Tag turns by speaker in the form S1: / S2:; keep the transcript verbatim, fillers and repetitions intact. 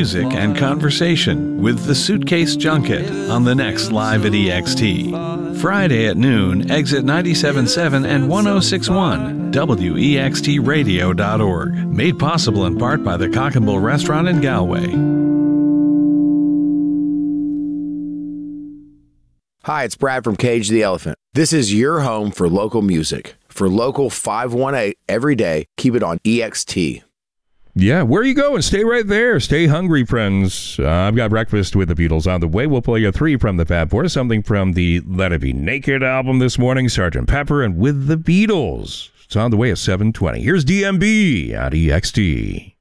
S1: music and conversation with the Suitcase Junket on the next Live at E X T. Friday at noon, exit ninety-seven point seven and one oh six point one, W E X T radio dot org. Made possible in part by the Cock and Bull Restaurant in Galway.
S2: Hi, it's Brad from Cage the Elephant. This is your home for local music. For Local five one eight every day, keep it on E X T.
S3: Yeah, where are you going? Stay right there. Stay hungry, friends. Uh, I've got Breakfast with the Beatles on the way. We'll play you three from the Fab Four, something from the Let It Be Naked album this morning, Sergeant Pepper, and With the Beatles. It's on the way at seven twenty. Here's D M B at E X T.